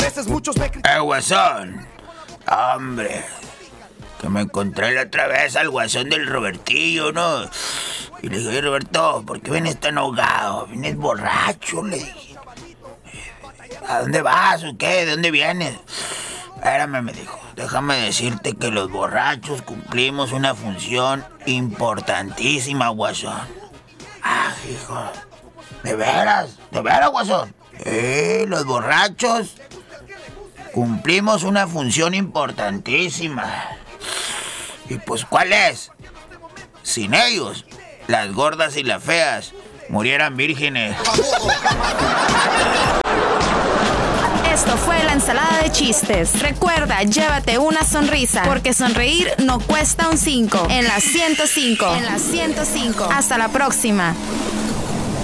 veces muchos me critican. Guasón. Hombre, que me encontré la otra vez al guasón del Robertillo, ¿no? Y le dije, oye, Roberto, ¿por qué vienes tan ahogado? ¿Vienes borracho? Le dije. ¿A dónde vas o qué? ¿De dónde vienes? Espérame, me dijo, déjame decirte que los borrachos cumplimos una función importantísima, guasón. Ah, hijo, ¿de veras, guasón? Los borrachos cumplimos una función importantísima. ¿Y pues cuál es? Sin ellos, las gordas y las feas murieran vírgenes. Esto fue la ensalada de chistes. Recuerda, llévate una sonrisa, porque sonreír no cuesta un 5. En la 105. Hasta la próxima.